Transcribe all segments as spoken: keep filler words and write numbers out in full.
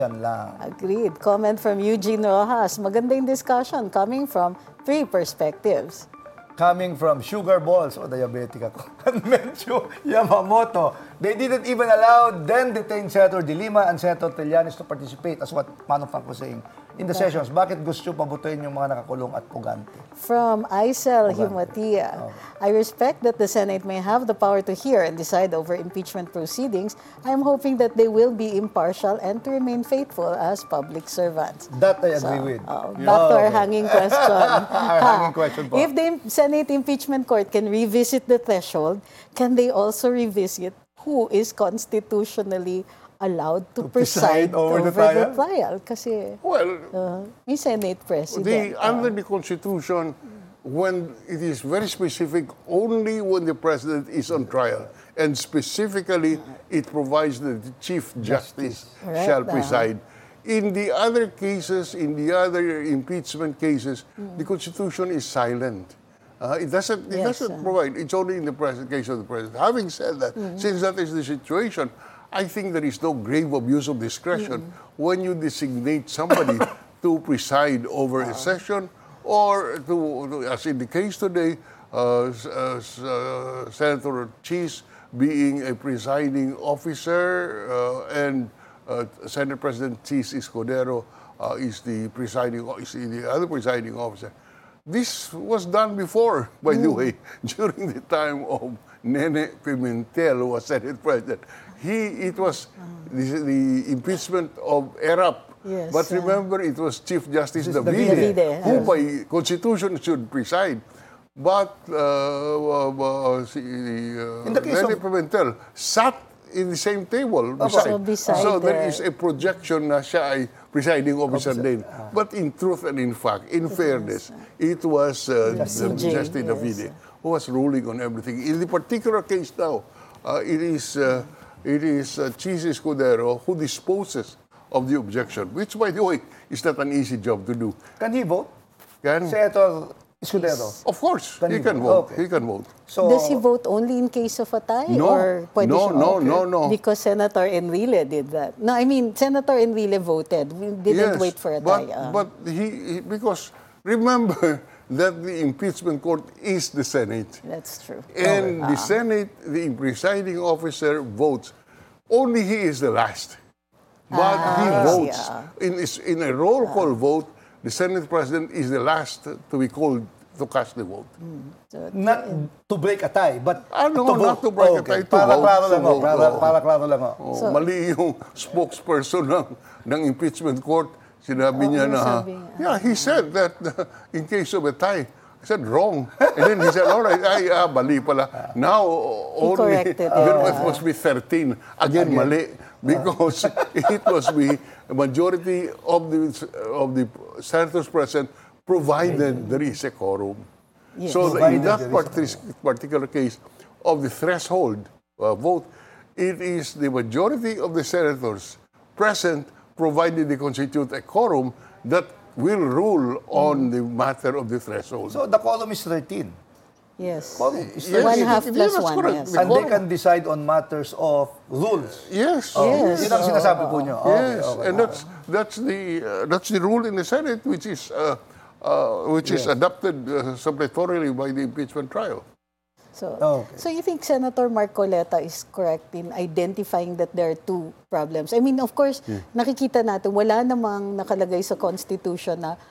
Yan lang. Agreed. Comment from Eugene Rojas. Magandang discussion coming from three perspectives. Coming from sugar balls o diabetic ako. And Menchu Yamamoto. They didn't even allow then detained Senator De Lima and Senator Trillanes to participate as what Manong Frank was saying in the sessions. Bakit gusto pabutuin yung mga nakakulong at pugante? From Aisel Himatia, I respect that the Senate may have the power to hear and decide over impeachment proceedings. I am hoping that they will be impartial and to remain faithful as public servants. That I agree with. Uh, back to our okay. hanging question. Our hanging question po. If the Senate Impeachment Court can revisit the threshold, can they also revisit who is constitutionally allowed to, To preside, preside over over, the trial? the trial? Kasi Well, uh, may Senate President. the, under the Constitution, when it is very specific, only when the president is on trial, and specifically, it provides that the Chief Justice Right. shall Uh-huh. preside. In the other cases, in the other impeachment cases, the Constitution is silent. Uh, it doesn't, it Yes, doesn't uh. provide. It's only in the present case of the president. Having said that, since that is the situation, I think there is no grave abuse of discretion when you designate somebody to preside over a session or to, to- as in the case today, uh, s- uh, s- uh, Senator Cheese being a presiding officer uh, and uh, Senate President Cheese Escudero uh, is the presiding o- is the other presiding officer. This was done before, by the way, during the time of Nene Pimentel, who was Senate President. He, it was the, the impeachment of ERAP. Yes, But uh, remember, it was Chief Justice Justice Davide, Davide, who yes. by Constitution should preside. But uh, uh, uh, si, uh, In the case Nene of- Pimentel sat in the same table Opo. beside. So beside So there the- is a projection na siya ay presiding officer din. But in truth and in fact, in fairness, it was uh, Justice the- J, Justice yes. Davide who was ruling on everything. In the particular case now, uh, it is uh, it is uh, Cheese Escudero who disposes of the objection, which, by the way, is not an easy job to do. Can he vote? Can, Senator Escudero. of course, Can he he can vote? vote. Okay. He can vote. So, Does he vote only in case of a tie? No, or pwede no, siya- no, Okay. no, no. Because Senator Enrile did that. No, I mean, Senator Enrile voted. We didn't Yes, wait for a but, tie. ah. But he, he, because remember that the impeachment court is the Senate. That's true. And the Senate, the presiding officer votes. Only he is the last. But he I see, votes. ah. In, is- in a roll call vote, the Senate president is the last to be called to cast the vote. not to break a tie, but Ah, no, to vote. not to break a Okay. tie, to para vote, klaro to lang, ho. vote, Para, oo. para klaro lang. ho. Oh, mali yung spokesperson ng, ng impeachment court. Sinabi niya Oo, na, sabi niya. yeah, he said that uh, in case of a tie, I said, wrong. And then he said, all right, ay, ah, mali pala. Now, only, corrected it. pero it must be thirteen. Again, mali. Because it was the majority of the, of the senators present, provided there is a quorum. Yes. So Provided in that there is a partic- particular case of the threshold uh, vote, it is the majority of the senators present, provided they constitute a quorum, that will rule on the matter of the threshold. So the quorum is thirteen. Yes. Quorum is Yes, One thirteen. half yes, plus that's one, correct. yes. The And they quorum- can decide on matters of rules. Yes. Oh, Yes. Yun ang sinasabi po nyo. Okay, Yes, okay. and that's that's the uh, that's the rule in the Senate, which is uh, uh, which is Yes. adopted uh, suppletorily by the impeachment trial. So, Okay. so you think Senator Marcoleta is correct in identifying that there are two problems? I mean, of course, nakikita natin, wala namang nakalagay sa Constitution na,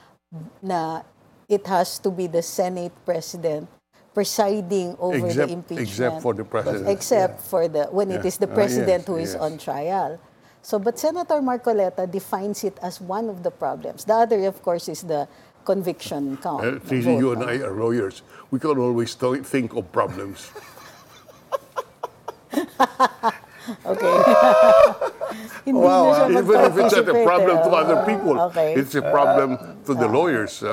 na it has to be the Senate President presiding over Except- the impeachment. except for the president. Except for the, when it Yeah. is the Ah, President yes, who is yes. on trial. So, but Senator Marcoleta defines it as one of the problems. The other, of course, is the conviction count. Uh, Tracy, vote. you and I are lawyers. We can always th- think of problems. Okay. Hindi Wow, na siya Even if it's not a mag-participate, problem to eh. other people, Okay. it's a problem to the lawyers. uh.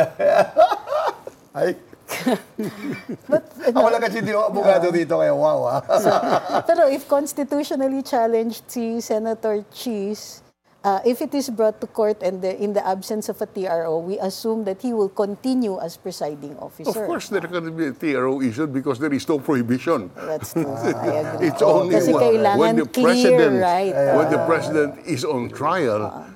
Ay, But, ako lang kasi hindi ako abogado dito, kaya wow, ah. pero if constitutionally challenged si Senator Cheese, uh, if it is brought to court and the, in the absence of a T R O, we assume that he will continue as presiding Of officer. course, there can be a T R O issued because there is no prohibition. That's true. I agree. It's only Kasi when, kailangan when the clear, president right? when the president is on trial